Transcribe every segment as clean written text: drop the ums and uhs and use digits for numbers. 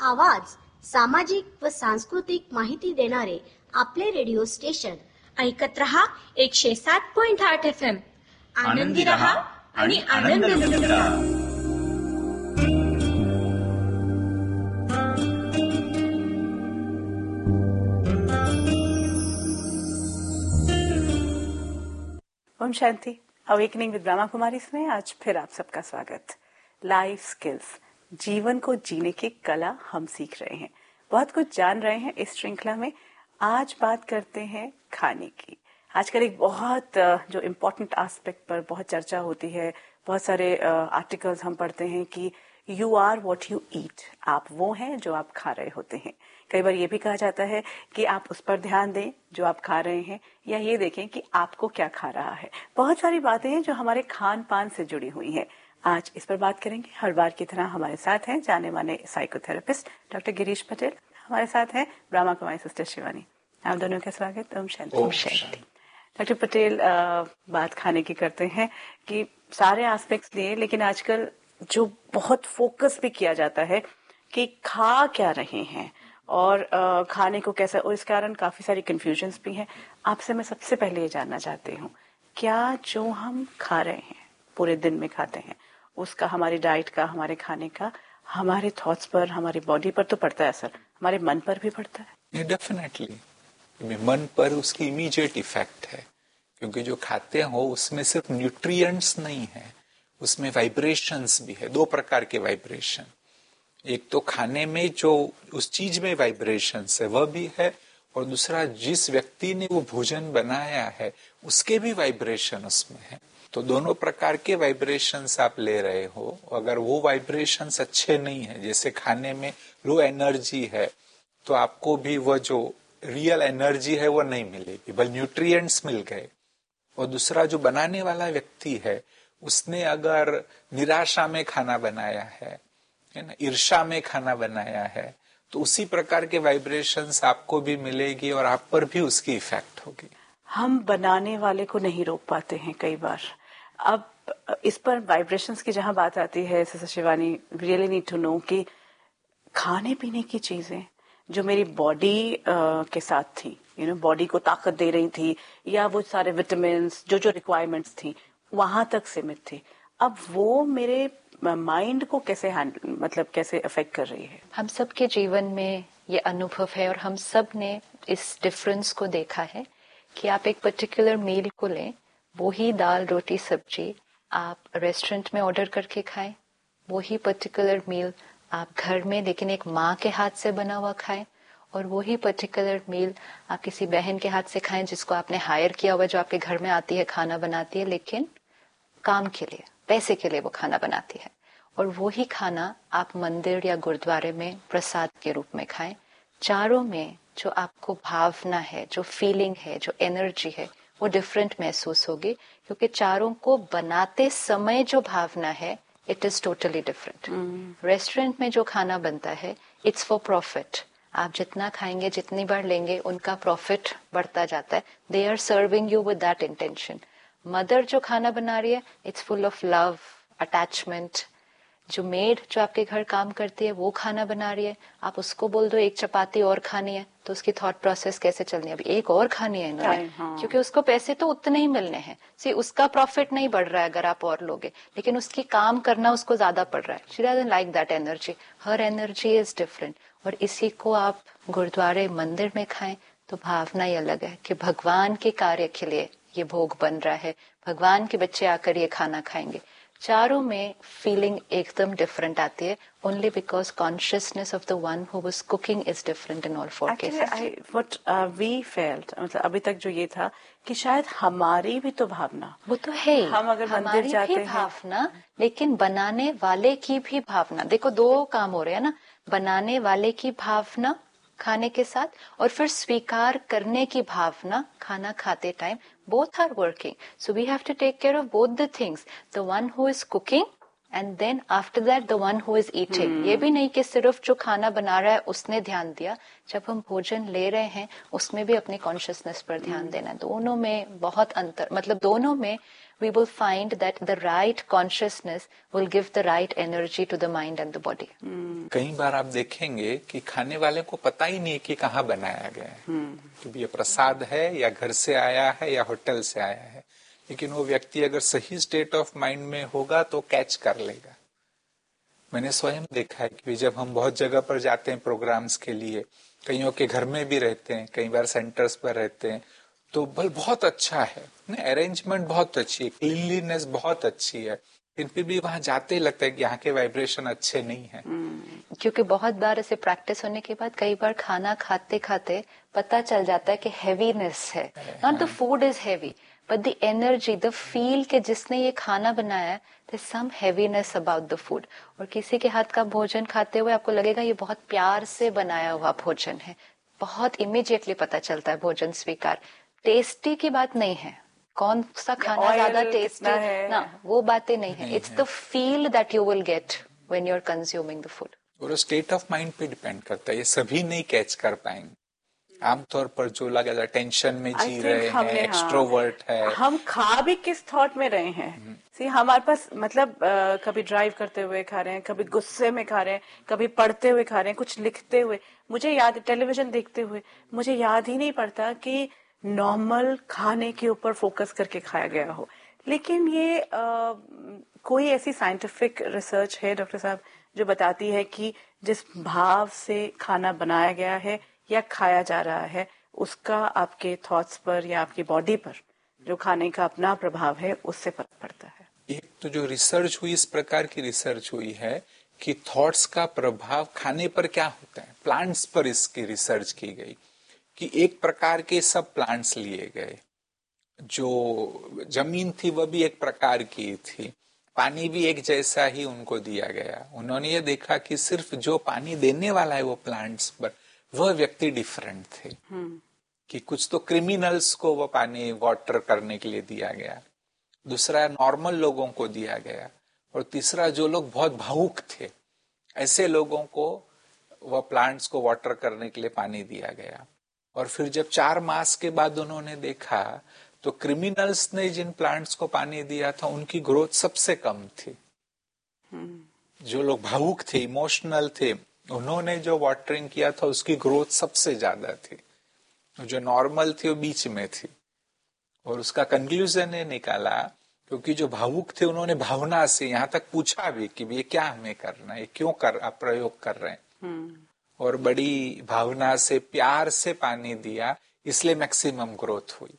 आवाज, सामाजिक व सांस्कृतिक माहिती देणारे आपले रेडिओ स्टेशन. ऐकत रहा 107.8 FM. आनंदी रहा आणि आनंद लुटा. ओम शांति. अवेकनिंग विद ब्रह्मा कुमारी में आज फिर आप सबका स्वागत. लाइफ स्किल्स, जीवन को जीने की कला हम सीख रहे हैं, बहुत कुछ जान रहे हैं इस श्रृंखला में. आज बात करते हैं खाने की. आजकल एक बहुत जो इम्पोर्टेंट एस्पेक्ट पर बहुत चर्चा होती है. बहुत सारे आर्टिकल्स हम पढ़ते हैं कि you are what you eat. आप वो हैं जो आप खा रहे होते हैं. कई बार ये भी कहा जाता है कि आप उस पर ध्यान दें जो आप खा रहे हैं, या ये देखें कि आपको क्या खा रहा है. बहुत सारी बातें हैं जो हमारे खान पान से जुड़ी हुई हैं. आज इस पर बात करेंगे. हर बार की तरह हमारे साथ हैं जाने माने साइकोथेरेपिस्ट डॉक्टर गिरीश पटेल. हमारे साथ हैं ब्रह्मा कुमारी सिस्टर शिवानी. आप दोनों का स्वागत. ओम शांति. ओम शांति. डॉक्टर पटेल, बात खाने की करते हैं कि सारे एस्पेक्ट्स लिए, लेकिन आजकल जो बहुत फोकस भी किया जाता है कि खा क्या रहे हैं और खाने को कैसा, और इस कारण काफी सारी कंफ्यूजन्स भी हैं. आपसे मैं सबसे पहले ये जानना चाहती हूँ, क्या जो हम खा रहे हैं, पूरे दिन में खाते हैं, उसका हमारी डाइट का, हमारे खाने का हमारे थॉट्स पर, हमारी बॉडी पर तो पड़ता है असर, हमारे मन पर भी पड़ता है? डेफिनेटली मन पर उसकी इमीडिएट इफेक्ट है, क्योंकि जो खाते हो उसमें सिर्फ न्यूट्रिएंट्स नहीं है, उसमें वाइब्रेशंस भी है. 2 प्रकार के वाइब्रेशन. एक तो खाने में जो उस चीज में वाइब्रेशंस है वह भी है, और दूसरा जिस व्यक्ति ने वो भोजन बनाया है उसके भी वाइब्रेशन उसमें है. तो दोनों प्रकार के वाइब्रेशंस आप ले रहे हो. अगर वो वाइब्रेशंस अच्छे नहीं है, जैसे खाने में लो एनर्जी है, तो आपको भी वह जो रियल एनर्जी है वो नहीं मिलेगी, बल न्यूट्रिएंट्स मिल गए. और दूसरा जो बनाने वाला व्यक्ति है, उसने अगर निराशा में खाना बनाया है ना, ईर्ष्या में खाना बनाया है, तो उसी प्रकार के वाइब्रेशंस आपको भी मिलेगी और आप पर भी उसकी इफेक्ट होगी. हम बनाने वाले को नहीं रोक पाते हैं कई बार. अब इस पर वाइब्रेशंस की जहां बात आती है, sister Shivani, really need to know कि खाने पीने की चीजें जो मेरी बॉडी के साथ थी, बॉडी को ताकत दे रही थी, या वो सारे विटामिन जो रिक्वायरमेंट्स थी वहां तक सीमित थी, अब वो मेरे माइंड को कैसे कैसे अफेक्ट कर रही है? हम सब के जीवन में ये अनुभव है, और हम सब ने इस डिफरेंस को देखा है कि आप एक पर्टिकुलर मील को लें, वो ही दाल रोटी सब्जी आप रेस्टोरेंट में ऑर्डर करके खाएं, वो ही पर्टिकुलर मील आप घर में लेकिन एक माँ के हाथ से बना हुआ खाएं, और वो ही पर्टिकुलर मील आप किसी बहन के हाथ से खाएं जिसको आपने हायर किया हुआ, जो आपके घर में आती है, खाना बनाती है, लेकिन काम के लिए, पैसे के लिए वो खाना बनाती है. और वो ही खाना आप मंदिर या गुरुद्वारे में प्रसाद के रूप में खाएं. चारों में जो आपको भावना है, जो फीलिंग है, जो एनर्जी है, वो डिफरेंट महसूस होगी, क्योंकि चारों को बनाते समय जो भावना है it is totally different. Restaurant में जो खाना बनता है इट्स फॉर प्रॉफिट. आप जितना खाएंगे, जितनी बार लेंगे, उनका प्रॉफिट बढ़ता जाता है. They are serving you with that intention. Mother जो खाना बना रही है it's full of love, attachment. जो मेड जो आपके घर काम करती है वो खाना बना रही है, आप उसको बोल दो एक चपाती और खानी है, तो उसकी थॉट प्रोसेस कैसे चलनी है, अभी एक और खानी है इन्होंने, क्योंकि उसको पैसे तो उतने ही मिलने हैं. सी उसका प्रॉफिट नहीं बढ़ रहा है अगर आप और लोगे, लेकिन उसकी काम करना उसको ज्यादा पड़ रहा है. She doesn't like that energy. Her energy is different. और इसी को आप गुरुद्वारे मंदिर में खाएं तो भावना ही अलग है कि भगवान के कार्य के लिए ये भोग बन रहा है, भगवान के बच्चे आकर ये खाना खाएंगे. चारों में फीलिंग एकदम डिफरेंट आती है, only because consciousness of the one who was cooking is different in all 4 cases. What we felt, मतलब अभी तक जो ये था कि शायद हमारी भी तो भावना, वो तो है, हम अगर मंदिर जाते हैं भावना, लेकिन बनाने वाले की भी भावना. देखो 2 काम हो रहे हैं ना, बनाने वाले की भावना खाने के साथ, और फिर स्वीकार करने की भावना खाना खाते time. both are working, so we have to take care of both the things, the one who is cooking and then after that the one who is eating. ये भी नहीं कि सिर्फ जो खाना बना रहा है उसने ध्यान दिया, जब हम भोजन ले रहे हैं उसमें भी अपनी कॉन्शियसनेस पर ध्यान देना है। दोनों में बहुत अंतर, मतलब दोनों में we will find that the right consciousness will give the right energy to the mind and the body. कई बार आप देखेंगे कि खाने वाले को पता ही नहीं कि कहाँ बनाया गया है, कि ये प्रसाद है या घर से आया है या होटल से आया है, लेकिन वो व्यक्ति अगर सही स्टेट ऑफ माइंड में होगा तो कैच कर लेगा। मैंने स्वयं देखा है कि जब हम बहुत जगह पर जाते हैं प्रोग्राम्स के लिए, कईयों के घर में भी रहते हैं, कई बार सेंटर्स पर रहते हैं, तो बहुत अच्छा है, अरेंजमेंट बहुत अच्छी है, क्लीनलीनेस बहुत अच्छी है, लेकिन फिर भी वहां जाते ही लगता है कि यहाँ के वाइब्रेशन अच्छे नहीं है। क्योंकि बहुत बार ऐसे प्रैक्टिस होने के बाद कई बार खाना खाते खाते पता चल जाता है कि हैवीनेस है, not the food is heavy but the energy, the feel के जिसने ये खाना बनाया, there some heaviness about the food. और किसी के हाथ का भोजन खाते हुए आपको लगेगा ये बहुत प्यार से बनाया हुआ भोजन है, बहुत इमीडिएटली पता चलता है भोजन स्वीकार। टेस्टी की बात नहीं है, कौन सा खाना ज्यादा टेस्टी ना, वो बातें नहीं है। It's the feel that you will get when you are consuming the food. और स्टेट ऑफ माइंड पे डिपेंड करता है, ये सभी नहीं कैच कर पाएंगे। आमतौर पर जो लगा टेंशन में जी रहे हैं, एक्सट्रोवर्ट है, हम खा भी किस थॉट में रहे हैं। सी हमारे पास मतलब कभी ड्राइव करते हुए खा रहे हैं, कभी गुस्से में खा रहे हैं, कभी पढ़ते हुए खा रहे हैं, कुछ लिखते हुए, मुझे याद, टेलीविजन देखते हुए, मुझे याद ही नहीं पड़ता कि नॉर्मल खाने के ऊपर फोकस करके खाया गया हो। लेकिन ये कोई ऐसी साइंटिफिक रिसर्च है डॉक्टर साहब जो बताती है कि जिस भाव से खाना बनाया गया है या खाया जा रहा है, उसका आपके थॉट्स पर या आपकी बॉडी पर जो खाने का अपना प्रभाव है उससे फर्क पड़ता है? एक तो जो रिसर्च हुई, इस प्रकार की रिसर्च हुई है कि थॉट्स का प्रभाव खाने पर क्या होता है। प्लांट्स पर इसकी रिसर्च की गई कि एक प्रकार के सब प्लांट्स लिए गए, जो जमीन थी वह भी एक प्रकार की थी, पानी भी एक जैसा ही उनको दिया गया। उन्होंने ये देखा कि सिर्फ जो पानी देने वाला है वो प्लांट्स पर, वह व्यक्ति डिफरेंट थे। कि कुछ तो क्रिमिनल्स को वो पानी वाटर करने के लिए दिया गया, दूसरा नॉर्मल लोगों को दिया गया, और तीसरा जो लोग बहुत भावुक थे ऐसे लोगों को वह प्लांट्स को वाटर करने के लिए पानी दिया गया। और फिर जब 4 मास के बाद उन्होंने देखा तो क्रिमिनल्स ने जिन प्लांट्स को पानी दिया था उनकी ग्रोथ सबसे कम थी। जो लोग भावुक थे, इमोशनल थे, उन्होंने जो वाटरिंग किया था उसकी ग्रोथ सबसे ज्यादा थी। जो नॉर्मल थी वो बीच में थी। और उसका कंक्लूजन ये निकाला, क्योंकि जो भावुक थे उन्होंने भावना से यहाँ तक पूछा भी कि ये क्या हमें करना है, क्यों आप प्रयोग कर रहे हैं, और बड़ी भावना से प्यार से पानी दिया, इसलिए मैक्सिमम ग्रोथ हुई।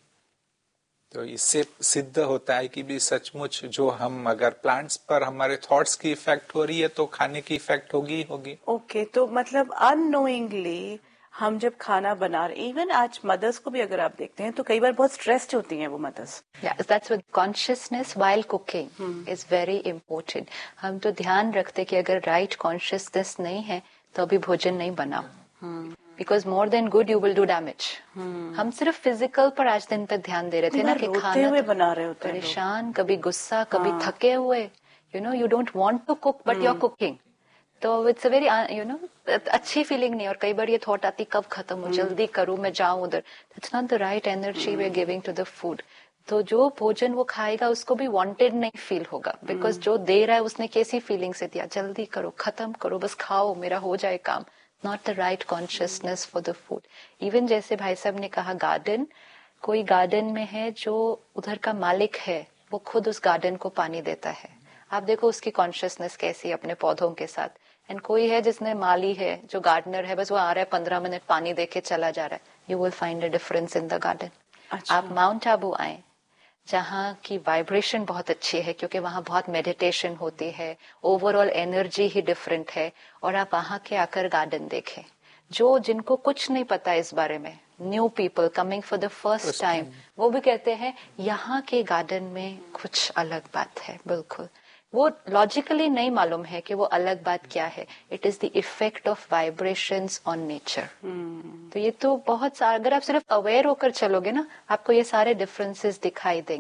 तो इससे सिद्ध होता है कि भी सचमुच जो हम अगर प्लांट्स पर हमारे थॉट्स की इफेक्ट हो रही है तो खाने की इफेक्ट होगी होगी। ओके, तो मतलब अननोइंगली हम जब खाना बना रहे, इवन आज मदर्स को भी अगर आप देखते हैं तो कई बार बहुत स्ट्रेस्ड होती हैं वो mother's. That's what consciousness while cooking is very important. हम तो ध्यान रखते कि अगर राइट कॉन्शियसनेस नहीं है तो अभी भोजन नहीं बनाओ, because more than good you will do damage. हम सिर्फ फिजिकल पर आज दिन तक ध्यान दे रहे थे ना कि खाना हुए बना रहे होते हैं, परेशान, कभी गुस्सा, कभी थके हुए, you know you don't want to cook but you are cooking. तो इट्स अ वेरी अच्छी फीलिंग नहीं। और कई बार ये थॉट आती कब खत्म हो, जल्दी करूं, मैं जाऊं उधर। That's not the right energy we are giving to the food. तो जो भोजन वो खाएगा उसको भी वांटेड नहीं फील होगा, बिकॉज जो दे रहा है उसने कैसी फीलिंग से दिया, जल्दी करो, खत्म करो, बस खाओ, मेरा हो जाए काम। Not the right consciousness for the food. Even जैसे भाई साहब ने कहा गार्डन, कोई गार्डन में है जो उधर का मालिक है, वो खुद उस गार्डन को पानी देता है। आप देखो उसकी कॉन्शियसनेस कैसी है अपने पौधों के साथ। एंड कोई है जिसने माली है, जो गार्डनर है, बस वो आ रहा है 15 मिनट पानी देके चला जा रहा है। You will find a difference in the garden. आप माउंट आबू आए, जहाँ की वाइब्रेशन बहुत अच्छी है, क्योंकि वहाँ बहुत मेडिटेशन होती है, ओवरऑल एनर्जी ही डिफरेंट है। और आप वहाँ के आकर गार्डन देखें, जो जिनको कुछ नहीं पता इस बारे में, new people coming for the first time, वो भी कहते हैं यहाँ के गार्डन में कुछ अलग बात है। बिल्कुल, वो लॉजिकली नहीं मालूम है कि वो अलग बात क्या है। It is the effect of vibrations on nature. तो ये तो बहुत सारा, अगर आप सिर्फ अवेयर होकर चलोगे ना, आपको ये सारे डिफरेंसेस दिखाई देंगे।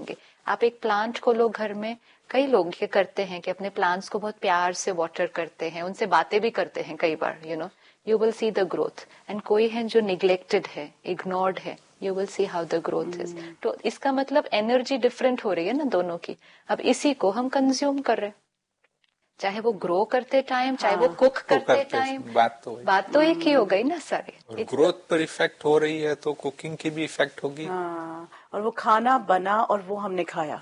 आप एक प्लांट को लो घर में, कई लोग ये करते हैं कि अपने प्लांट्स को बहुत प्यार से वाटर करते हैं, उनसे बातें भी करते हैं कई बार, you will see the growth. and कोई है जो neglected है, ignored है, you will see how the growth is. तो इसका मतलब एनर्जी डिफरेंट हो रही है ना दोनों की. अब इसी को हम कंज्यूम कर रहे हैं, चाहे वो ग्रो करते टाइम, चाहे वो कुक करते टाइम. बात तो एक ही हो गई ना सारी. ग्रोथ पर इफेक्ट हो रही है तो कुकिंग की भी इफेक्ट होगी. और वो खाना बना और वो हमने खाया.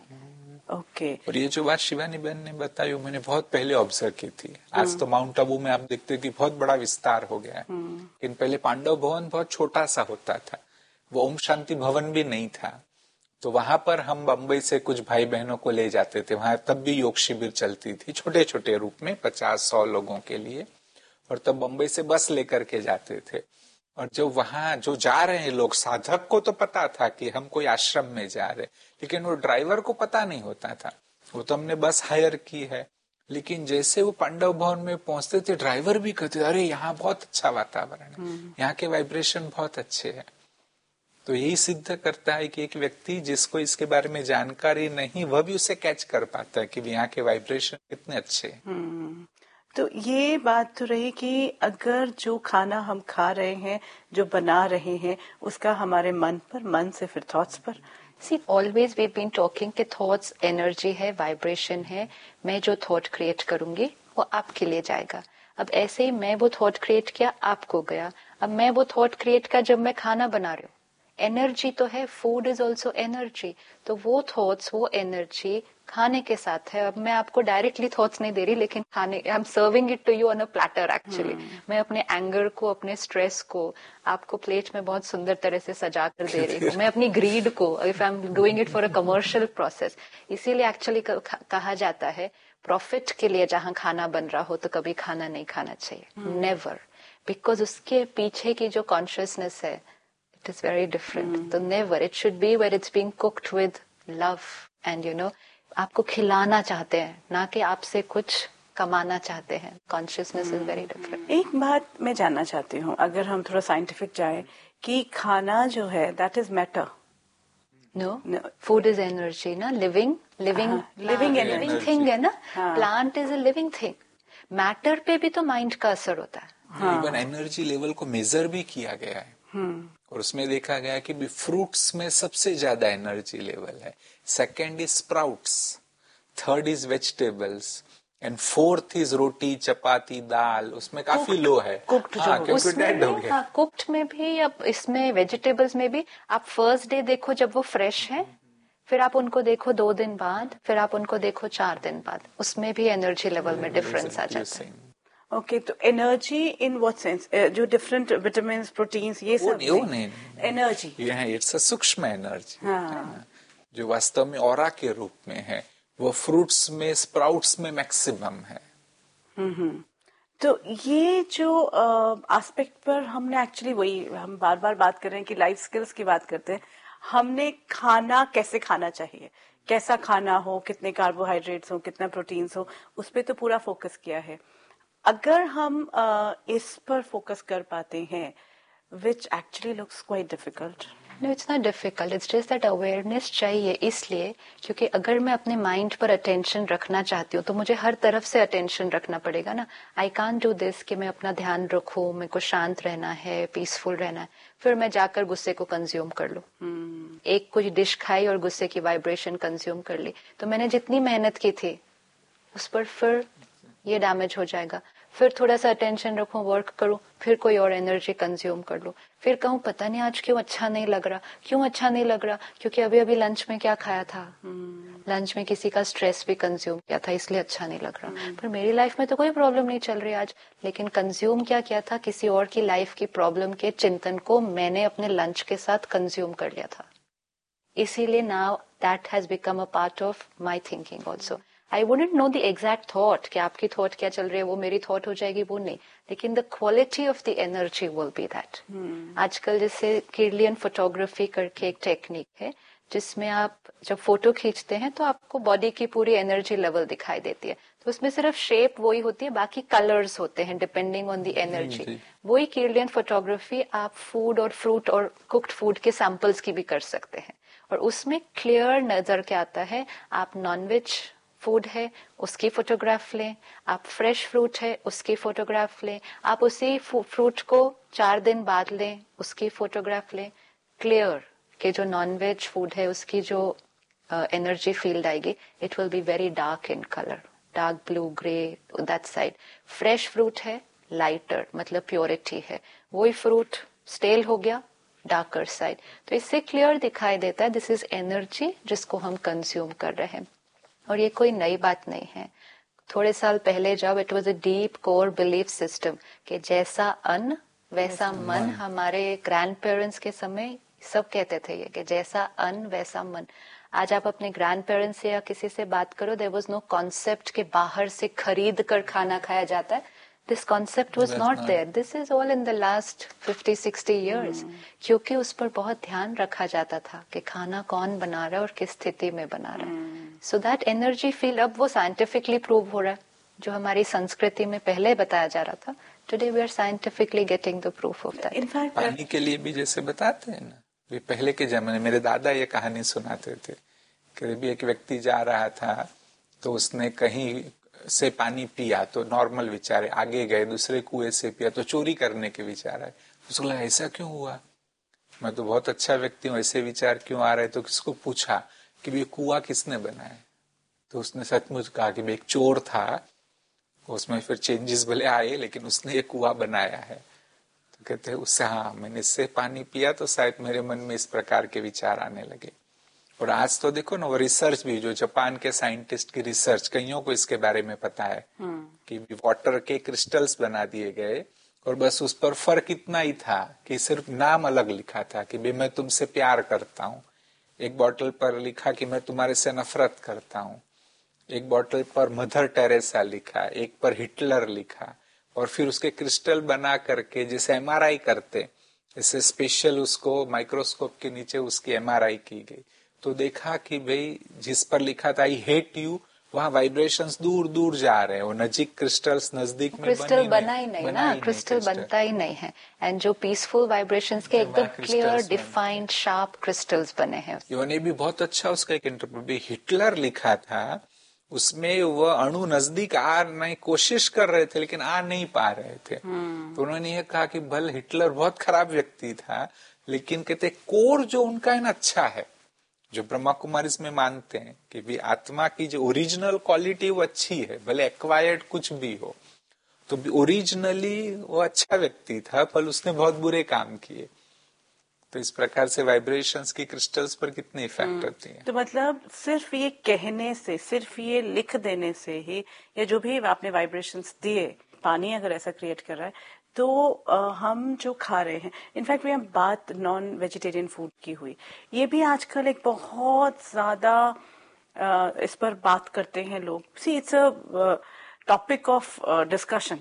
ओके. और ये जो बात शिवानी बहन ने बताई वो मैंने बहुत पहले ऑब्जर्व की थी. आज तो माउंट आबू में आप देखते हो कि बहुत बड़ा विस्तार हो गया है. लेकिन पहले पांडव भवन बहुत छोटा सा होता था, वो ओम शांति भवन भी नहीं था. तो वहां पर हम बम्बई से कुछ भाई बहनों को ले जाते थे. वहां तब भी योग शिविर चलती थी छोटे छोटे रूप में 50-100 लोगों के लिए. और तब बम्बई से बस लेकर के जाते थे. और जो वहां जो जा रहे हैं लोग, साधक को तो पता था कि हम कोई आश्रम में जा रहे, लेकिन वो ड्राइवर को पता नहीं होता था. वो तो हमने बस हायर की है. लेकिन जैसे वो पांडव भवन में पहुंचते थे, ड्राइवर भी कहते अरे यहाँ बहुत अच्छा वातावरण है, यहाँ के वाइब्रेशन बहुत अच्छे हैं. तो यही सिद्ध करता है कि एक व्यक्ति जिसको इसके बारे में जानकारी नहीं, वह भी उसे कैच कर पाता है कि यहाँ के वाइब्रेशन कितने अच्छे हैं. तो ये बात तो रही कि अगर जो खाना हम खा रहे हैं, जो बना रहे हैं, उसका हमारे मन पर, मन से फिर थॉट्स पर. See, always we've been talking कि थॉट्स एनर्जी है, वाइब्रेशन है. मैं जो थॉट क्रिएट करूंगी वो आपके लिए जाएगा. अब ऐसे ही मैं वो थॉट क्रिएट किया, आपको गया. अब मैं वो थॉट क्रिएट किया जब मैं खाना बना रही हूँ, एनर्जी तो है. Food is also energy. तो वो थॉट्स, वो एनर्जी खाने के साथ है. अब मैं आपको डायरेक्टली थॉट्स नहीं दे रही, लेकिन खाने, I am serving it to you on a platter actually. मैं अपने एंगर को, अपने स्ट्रेस को आपको प्लेट में बहुत सुंदर तरह से सजा कर दे रही हूँ. मैं अपनी ग्रीड को, if I am doing it for a commercial process. इसीलिए एक्चुअली कहा जाता है प्रॉफिट के लिए जहाँ खाना बन रहा हो तो कभी खाना नहीं खाना चाहिए. नेवर. बिकॉज उसके पीछे की जो कॉन्शियसनेस है, it is very different. So never. It should be where it's being cooked with love and आपको खिलाना चाहते हैं, ना कि आपसे कुछ कमाना चाहते हैं. Consciousness is very different. एक बात मैं जानना चाहती हूँ, अगर हम थोड़ा साइंटिफिक जाए कि खाना जो है that is matter. No, food is energy ना. living energy thing है ना. Plant is a living thing. Matter पे भी तो माइंड का असर होता है. इवन एनर्जी लेवल को मेजर भी किया गया है. और उसमें देखा गया कि भी फ्रूट्स में सबसे ज्यादा एनर्जी लेवल है. Second is sprouts, third is vegetables and fourth is रोटी, चपाती, दाल. उसमें काफी लो है. कुक्ड में भी. अब इसमें वेजिटेबल्स में भी आप फर्स्ट डे देखो जब वो फ्रेश है, फिर आप उनको देखो 2 दिन बाद, फिर आप उनको देखो 4 दिन बाद, उसमें भी एनर्जी लेवल में डिफरेंस आ जाता है. ओके. तो एनर्जी इन व्हाट सेंस? जो डिफरेंट विटामिन, प्रोटीन्स, ये सब नहीं. एनर्जी इट्स अ सूक्ष्म एनर्जी जो वास्तव में ऑरा के रूप में है. वो फ्रूट्स में, स्प्राउट्स में मैक्सिमम है. तो ये जो एस्पेक्ट पर हमने एक्चुअली, वही हम बार बार बात कर रहे हैं कि लाइफ स्किल्स की बात करते हैं. हमने खाना कैसे खाना चाहिए, कैसा खाना हो, कितने कार्बोहाइड्रेट्स हो, कितना प्रोटीन्स हो, उस पर तो पूरा फोकस किया है. अगर हम इस पर फोकस कर पाते हैं, which actually looks quite difficult. No, it's not difficult. It's just that awareness चाहिए. इसलिए क्योंकि अगर मैं अपने माइंड पर अटेंशन रखना चाहती हूँ तो मुझे हर तरफ से अटेंशन रखना पड़ेगा ना. आई कांट डू दिस कि मैं अपना ध्यान रखूं, मेरे को शांत रहना है, पीसफुल रहना है, फिर मैं जाकर गुस्से को कंज्यूम कर लूं. एक कुछ डिश खाई और गुस्से की वाइब्रेशन कंज्यूम कर ली, तो मैंने जितनी मेहनत की थी उस पर फिर ये डैमेज हो जाएगा. फिर थोड़ा सा अटेंशन रखूं, वर्क करूं, फिर कोई और एनर्जी कंज्यूम कर लूं. फिर कहूं पता नहीं आज क्यों अच्छा नहीं लग रहा. क्यों अच्छा नहीं लग रहा? क्योंकि अभी अभी लंच में क्या खाया था, लंच में किसी का स्ट्रेस भी कंज्यूम किया था, इसलिए अच्छा नहीं लग रहा. पर मेरी लाइफ में तो कोई प्रॉब्लम नहीं चल रही आज, लेकिन कंज्यूम क्या किया था? किसी और की लाइफ की प्रॉब्लम के चिंतन को मैंने अपने लंच के साथ कंज्यूम कर लिया था. इसीलिए now that has become a part of my thinking also. I wouldn't know the exact thought कि आपकी थॉट क्या चल रही है, वो मेरी थॉट हो जाएगी, वो नहीं. लेकिन the quality of the energy will be that. आजकल जैसे किर्लियन फोटोग्राफी करके एक टेक्निक है जिसमें आप जब फोटो खींचते हैं तो आपको बॉडी की पूरी एनर्जी लेवल दिखाई देती है. तो उसमें सिर्फ शेप वही होती है, बाकी कलर्स होते हैं डिपेंडिंग ऑन द एनर्जी. वही किर्लियन फोटोग्राफी आप फूड और फ्रूट और कुक्ड फूड के सैंपल्स की भी कर सकते हैं. और उसमें क्लियर नजर क्या आता है, आप नॉनवेज फूड है उसकी फोटोग्राफ लें, आप फ्रेश फ्रूट है उसकी फोटोग्राफ लें, आप उसी फ्रूट को 4 दिन बाद लें उसकी फोटोग्राफ लें, क्लियर कि जो नॉनवेज फूड है उसकी जो एनर्जी फील्ड आएगी, it will be very dark in colour, dark blue, grey, that side. Fresh fruit है लाइटर, मतलब प्योरिटी है, वही फ्रूट स्टेल हो गया डार्कर साइड। तो इससे क्लियर दिखाई देता है दिस इज एनर्जी जिसको हम कंज्यूम कर रहे हैं। और ये कोई नई बात नहीं है, थोड़े साल पहले जब it was a deep core belief system कि जैसा अन्न वैसा मन, हमारे ग्रैंड पेरेंट्स के समय सब कहते थे ये कि जैसा अन्न वैसा मन। आज आप अपने ग्रैंड पेरेंट्स से या किसी से बात करो, देयर वाज नो कॉन्सेप्ट के बाहर से खरीद कर खाना खाया जाता है। This concept was not there, this is all in the last 50-60 years, क्योंकि उस पर बहुत ध्यान रखा जाता था कि खाना कौन बना रहा है और किस स्थिति में बना रहा है। सो दैट एनर्जी फील्ड अब वो साइंटिफिकली प्रूव हो रहा है, जो हमारी संस्कृति में पहले बताया जा रहा था, today we are scientifically getting the proof of that. In fact पानी के लिए भी जैसे बताते हैं ना, वे पहले के जमाने, मेरे दादा ये कहानी सुनाते थे कि भी एक व्यक्ति जा रहा था तो उसने कहीं से पानी पिया तो नॉर्मल विचार है, आगे गए दूसरे कुएं से पिया तो चोरी करने के विचार है। उसको लगा ऐसा क्यों हुआ, मैं तो बहुत अच्छा व्यक्ति हूँ, ऐसे विचार क्यों आ रहे। तो किसको पूछा कि ये कुआं किसने बनाया, तो उसने सचमुच कहा कि एक चोर था, उसमें फिर चेंजेस भले आए लेकिन उसने ये कुआं बनाया है। तो कहते हैं उससे, हाँ मैंने इससे पानी पिया तो शायद मेरे मन में इस प्रकार के विचार आने लगे। और आज तो देखो ना, वो रिसर्च भी, जो जापान के साइंटिस्ट की रिसर्च, कईयों को इसके बारे में पता है कि वाटर के क्रिस्टल्स बना दिए गए और बस उस पर फर्क इतना ही था कि सिर्फ नाम अलग लिखा था कि मैं तुमसे प्यार करता हूँ। एक बोतल पर लिखा कि मैं तुम्हारे से नफरत करता हूँ, एक बोतल पर मदर टेरेसा लिखा, एक पर हिटलर लिखा, और फिर उसके क्रिस्टल बना करके जैसे एमआरआई करते, ऐसे स्पेशल उसको माइक्रोस्कोप के नीचे उसकी एमआरआई की गई। तो देखा कि भाई जिस पर लिखा था आई हेट यू, वहाँ वाइब्रेशंस दूर दूर जा रहे हैं, वो नजीक क्रिस्टल्स नजदीक में क्रिस्टल बना ही नहीं ना, क्रिस्टल बनता ही नहीं है। एंड जो पीसफुल वाइब्रेशंस के एकदम क्लियर डिफाइंड शार्प क्रिस्टल्स बने हैं। इन्होंने भी बहुत अच्छा उसका एक इंटरप्रेट, हिटलर लिखा था उसमें वह अणु नजदीक आ नहीं कोशिश कर रहे थे लेकिन आ नहीं पा रहे थे। तो उन्होंने ये कहा कि भले हिटलर बहुत खराब व्यक्ति था लेकिन कहते कोर जो उनका है ना अच्छा है, जो ब्रह्मा कुमारी इसमें मानते हैं कि भी आत्मा की जो ओरिजिनल क्वालिटी वो अच्छी है, भले एक्वायर्ड कुछ भी हो, तो ओरिजिनली वो अच्छा व्यक्ति था, पर उसने बहुत बुरे काम किए। तो इस प्रकार से वाइब्रेशंस की क्रिस्टल्स पर कितनी इफेक्ट होती है। तो मतलब सिर्फ ये कहने से, सिर्फ ये लिख देने से ही, या जो भी आपने वाइब्रेशंस दिए, पानी अगर ऐसा क्रिएट कर रहा है तो हम जो खा रहे हैं, इनफैक्ट भी हम बात नॉन वेजिटेरियन फूड की हुई, ये भी आजकल एक बहुत ज्यादा इस पर बात करते हैं लोग। See it's a topic of discussion